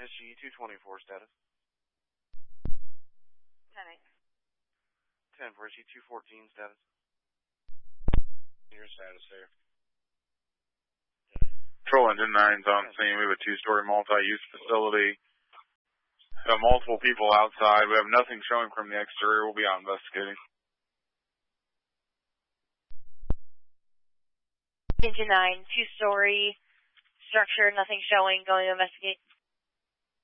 SG 224 status. 10 for SG 214 status. Your status there. Patrol Engine 9's on scene. We have a two-story multi-use facility. We have multiple people outside. We have nothing showing from the exterior. We'll be out investigating. Engine 9, two-story structure, nothing showing, going to investigate.